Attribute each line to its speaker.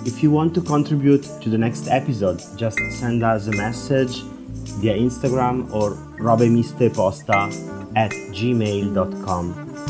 Speaker 1: If you want to contribute to the next episode, just send us a message via Instagram or robemisteposta@gmail.com.